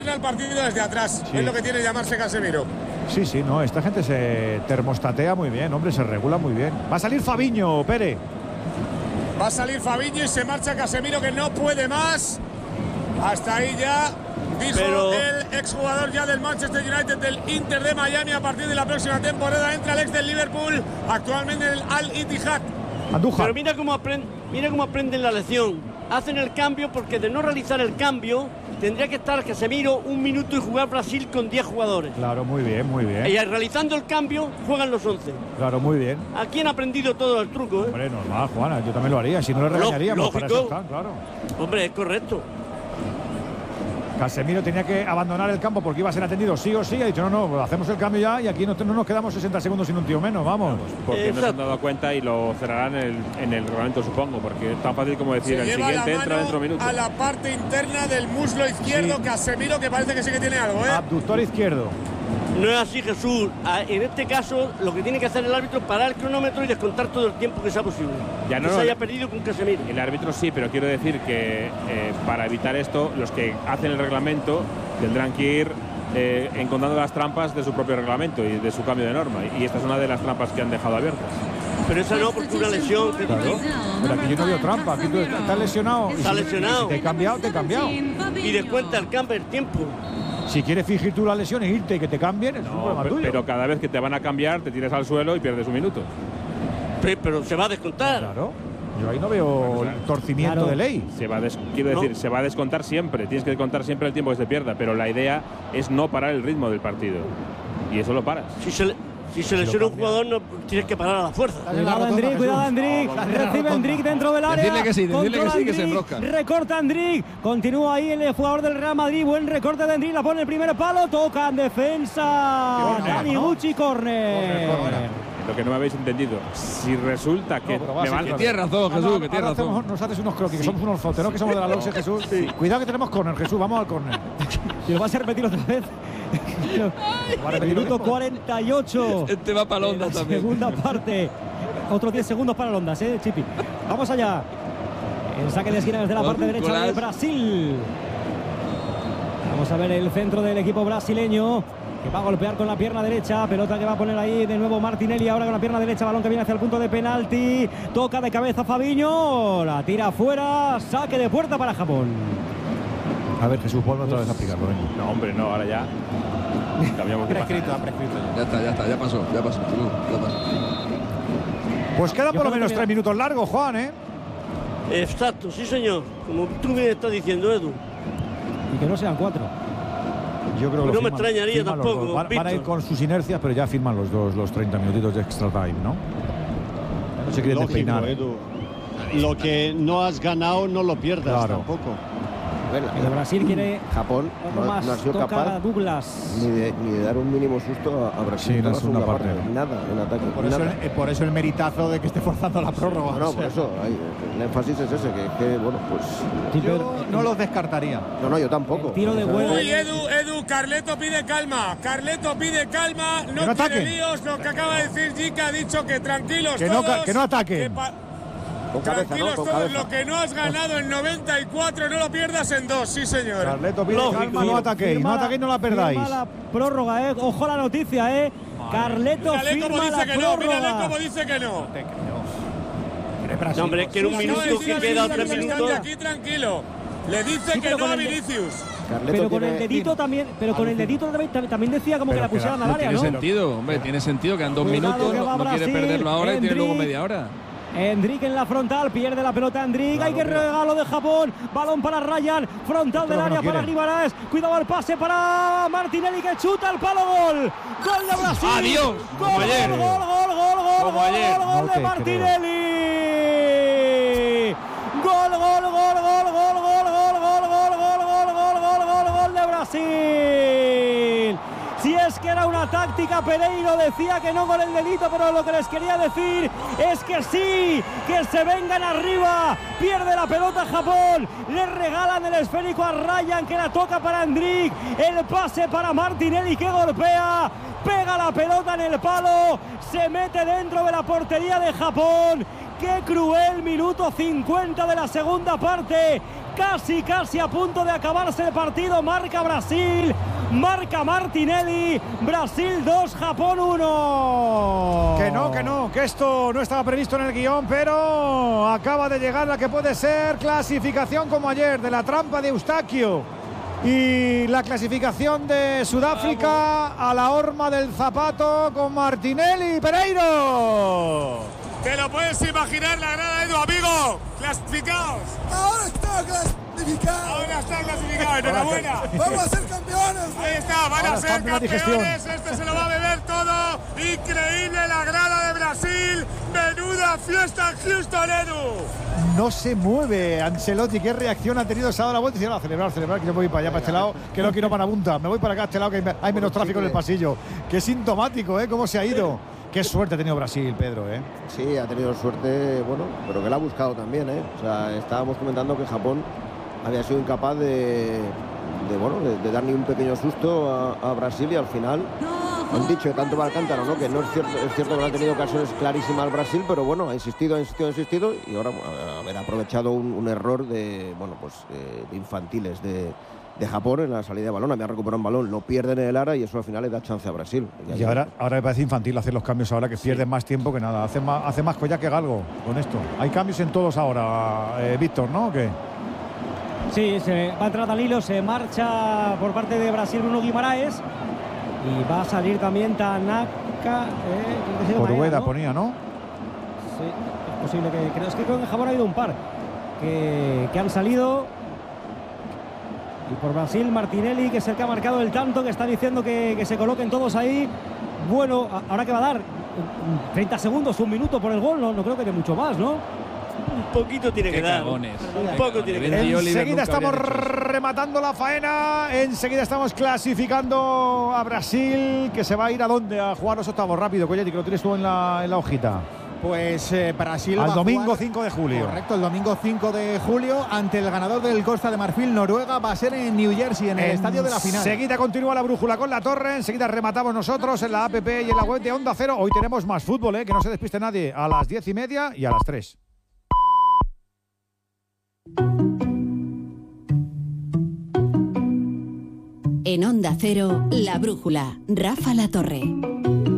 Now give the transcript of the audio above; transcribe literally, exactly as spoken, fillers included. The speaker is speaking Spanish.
el partido desde atrás. Sí. Es lo que tiene llamarse Casemiro. Sí, sí, no, esta gente se termostatea muy bien, hombre, se regula muy bien. Va a salir Fabinho, Pere. Va a salir Fabinho y se marcha Casemiro, que no puede más. Hasta ahí ya, dijo Pero... el exjugador ya del Manchester United, del Inter de Miami. A partir de la próxima temporada entra el ex del Liverpool, actualmente en el Al-Ittihad. Andújar. Pero mira cómo, aprend... mira cómo aprenden la lección. Hacen el cambio porque de no realizar el cambio tendría que estar Casemiro un minuto y jugar Brasil con diez jugadores. Claro, muy bien, muy bien. Y realizando el cambio juegan los once. Claro, muy bien. Aquí han aprendido todo el truco, ¿eh? Hombre, normal, Juana, yo también lo haría. Si no le regañaríamos, para eso están, claro. Hombre, es correcto. Casemiro tenía que abandonar el campo porque iba a ser atendido sí o sí. Ha dicho, no, no, hacemos el cambio ya y aquí no, no nos quedamos sesenta segundos sin un tío menos, vamos. vamos porque Exacto. no se han dado cuenta y lo cerrarán en el, en el reglamento, supongo, porque es tan fácil como decir, se el siguiente entra dentro de minutos. A la parte interna del muslo izquierdo, sí. Casemiro, que parece que sí que tiene algo, ¿eh? Abductor izquierdo. No es así, Jesús. En este caso, lo que tiene que hacer el árbitro es parar el cronómetro y descontar todo el tiempo que sea posible. Ya no, que no, se haya perdido con Casemiro. El árbitro sí, pero quiero decir que eh, para evitar esto, los que hacen el reglamento tendrán que ir eh, encontrando las trampas de su propio reglamento y de su cambio de norma. Y esta es una de las trampas que han dejado abiertas. Pero esa no, porque una lesión. Claro. Pero aquí yo no veo trampa. Aquí tú estás lesionado. Está lesionado. Si te he cambiado, te he cambiado. Y descuenta el cambio el tiempo. Si quieres fingir tú la lesión e irte y que te cambien, es no, un problema pero, tuyo. Pero cada vez que te van a cambiar, te tiras al suelo y pierdes un minuto. Pero, pero se va a descontar. Claro. Yo ahí no veo claro. torcimiento claro. de ley. Se va a des, quiero no. decir, se va a descontar siempre. Tienes que descontar siempre el tiempo que se pierda. Pero la idea es no parar el ritmo del partido. Y eso lo paras. Si se, si se lesiona un jugador, no tienes que parar a la fuerza. Cuidado, Endrick, cuidado, Endrick. Recibe Endrick dentro del área. Decirle que sí, decirle que sí, que se enrosca. Recorta Endrick. Continúa ahí el jugador del Real Madrid. Buen recorte de Endrick. La pone el primer palo. Toca en defensa. Dani Gucci, córner. Lo que no me habéis entendido, si resulta que no, me van... que tienes razón, Jesús, que tienes razón. Hacemos, nos haces unos croquis, sí. que somos unos fotos, ¿no? Que somos de la Loxe, Jesús. Sí. Cuidado que tenemos córner, Jesús, vamos al córner. Y lo vas a repetir otra vez. Minuto cuarenta y ocho. Este va para Londa también. Segunda parte. Otros diez segundos para Londas, ¿eh, Chipi? Vamos allá. El saque de esquina desde la parte derecha de Brasil. Vamos a ver el centro del equipo brasileño, que va a golpear con la pierna derecha, pelota que va a poner ahí de nuevo Martinelli, ahora con la pierna derecha, balón que viene hacia el punto de penalti, toca de cabeza Fabinho, la tira afuera, saque de puerta para Japón. A ver, Jesús, vuelve otra vez a aplicarlo, ¿eh? No, hombre, no, ahora ya cambiamos de prescrito, prescrito. Ya está, ya está, ya pasó, ya pasó, ya pasó. Pues queda por lo menos tres minutos largos, Juan, ¿eh? Exacto, sí señor, como tú me estás diciendo, Edu. Y que no sean cuatro. Yo creo que no firman, me extrañaría tampoco. Van, van a ir con sus inercias, pero ya firman los dos, los treinta minutitos de extra time, ¿no? Ya no se quieren despeinar. Edu. Lo que no has ganado no lo pierdas claro. tampoco. El Brasil quiere Japón no, más no ha sido capaz Douglas. Ni, de, ni de dar un mínimo susto a, a Brasil. Sí, en la segunda parte. parte. Nada, en ataque. Por eso, nada. El, por eso el meritazo de que esté forzando la prórroga. No, no, por eso. Hay, el énfasis es ese, que, que bueno, pues... Yo no los descartaría. No, no, yo tampoco. El tiro de vuelo. Uy, Edu, Edu, Carleto pide calma. Carleto pide calma. No, no quiere líos. Lo que acaba de decir Jica ha dicho que tranquilos que todos. No, que no ataquen. Con cabeza, Tranquilos ¿no? Con todos, cabeza. Lo que no has ganado en noventa y cuatro no lo pierdas en dos, sí señor. Carleto pide Lógico, calma, no ataquéis, no ataquéis, no la perdáis. Firma la prórroga, eh. Ojo la noticia, eh. Vale. Carleto mírale firma como dice la que prórroga. no, mírale como dice que no. No, hombre, es que en un minuto que queda tres minutos. Aquí tranquilo. Le dice sí, que no a Vinicius. Carleto pero con tiene... el dedito también, pero con el dedito también, también decía como pero que la pusieran al área, ¿no? Tiene sentido, hombre, tiene sentido que en dos Cuidado minutos no, no quiere perderlo ahora Endrick, y tiene luego media hora. Endrick en la frontal, pierde la pelota Endrick, claro, hay que regalo de Japón, balón para Ryan, frontal del área no para Guimaraes, cuidado el pase para Martinelli que chuta el palo, gol, gol de Brasil, adiós, gol, gol, gol, gol, gol, gol, gol, gol de Martinelli, gol, gol, gol, gol, gol, gol, gol, gol, gol, gol, gol, gol, gol, gol, gol de Brasil. Si es que era una táctica, Pereiro decía que no con el dedito, pero lo que les quería decir es que sí, que se vengan arriba, pierde la pelota Japón, le regalan el esférico a Ryan que la toca para Endrick, el pase para Martinelli que golpea, pega la pelota en el palo, se mete dentro de la portería de Japón. ¡Qué cruel! Minuto cincuenta de la segunda parte. casi, casi a punto de acabarse el partido. Marca Brasil, marca Martinelli. Brasil dos, Japón uno. Que no, que no, que esto no estaba previsto en el guión, pero acaba de llegar la que puede ser clasificación como ayer, de la trampa de Eustaquio. Y la clasificación de Sudáfrica a la horma del zapato con Martinelli. ¡Pereiro! ¿Te lo puedes imaginar la grada de tu amigo? ¡Clasificados! Ahora está clasificado. Ahora está clasificado, enhorabuena. Vamos a ser campeones. Ahí está, van Ahora a ser campeones. digestión. Este se lo va a beber todo. Increíble la grada de Brasil. Menuda fiesta en Houston, Edu. No se mueve Ancelotti. ¿Qué reacción ha tenido? Se ha dado la vuelta y dice, a celebrar, celebrar, que yo me voy para allá, para este lado, que no quiero para punta. Me voy para acá, a este lado, que hay, hay menos tráfico en el pasillo. Qué sintomático, ¿eh? Cómo se ha ido. Qué suerte ha tenido Brasil, Pedro, ¿eh? Sí, ha tenido suerte, bueno, pero que la ha buscado también, ¿eh? O sea, estábamos comentando que Japón había sido incapaz de, de bueno, de, de dar ni un pequeño susto a, a Brasil y al final han dicho de tanto va al cántaro, ¿no? Que no es cierto, es cierto que no ha tenido ocasiones clarísimas al Brasil, pero bueno, ha insistido, ha insistido, ha insistido y ahora haber aprovechado un, un error de, bueno, pues eh, de infantiles de, de Japón en la salida de balón. Había recuperado un balón, lo pierden en el área y eso al final le da chance a Brasil. Y, y ahora, ahora me parece infantil hacer los cambios ahora, que sí. Pierden más tiempo que nada. Hace más, hace más collar que galgo con esto. Hay cambios en todos ahora, eh, Víctor, ¿no? ¿O qué? Sí, se va a entrar Danilo, se marcha por parte de Brasil Bruno Guimaraes. Y va a salir también Tanaka. Eh, Por Rueda ¿no? ponía, ¿no? Sí, es posible que. Creo, es que creo que en Japón ha habido un par que, que han salido. Y por Brasil, Martinelli, que es el que ha marcado el tanto, que está diciendo que, que se coloquen todos ahí. Bueno, ahora que va a dar treinta segundos, un minuto por el gol, no, no creo que dé mucho más, ¿no? Un poquito tiene que dar. Cagones. Un poco tiene que dar. Enseguida estamos rematando la faena. Enseguida estamos clasificando a Brasil, que se va a ir a dónde a jugar los octavos. Rápido, Coyetti, que lo tienes tú en la, en la hojita. Pues eh, Brasil al va domingo a jugar, cinco de julio. Correcto, el domingo cinco de julio ante el ganador del Costa de Marfil, Noruega. Va a ser en New Jersey, en el en estadio de la final. Enseguida continúa la brújula con la torre. Enseguida rematamos nosotros en la app y en la web de Onda Cero. Hoy tenemos más fútbol, ¿eh? Que no se despiste nadie. A las diez y media y a las tres. En Onda Cero, la brújula. Rafa La Torre.